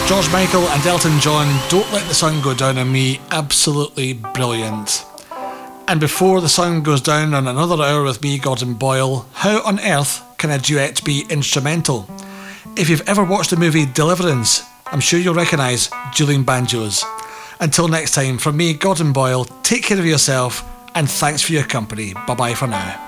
George Michael and Elton John, Don't Let the Sun Go Down on Me, absolutely brilliant. And before the sun goes down on another hour with me, Gordon Boyle, how on earth can a duet be instrumental? If you've ever watched the movie Deliverance, I'm sure you'll recognise Julian Banjos. Until next time, from me, Gordon Boyle, take care of yourself and thanks for your company. Bye bye for now.